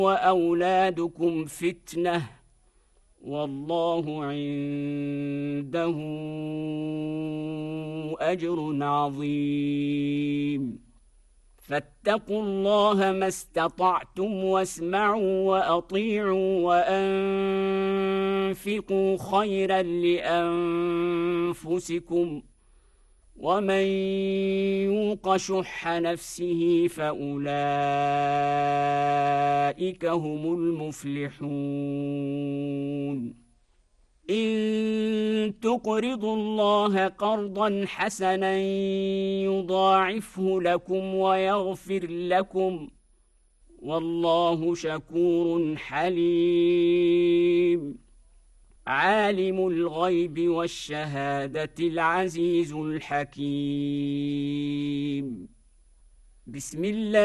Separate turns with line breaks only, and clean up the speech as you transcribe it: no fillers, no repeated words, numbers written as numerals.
وأولادكم فتنة والله عنده أجر عظيم فاتقوا الله ما استطعتم واسمعوا وأطيعوا وأنفقوا خيرا لأنفسكم ومن يوق شح نفسه فأولئك هم المفلحون إن تقرضوا الله قرضا حسنا يضاعفه لكم ويغفر لكم والله شكور حليم عالم الغيب والشهادة العزيز الحكيم بسم الله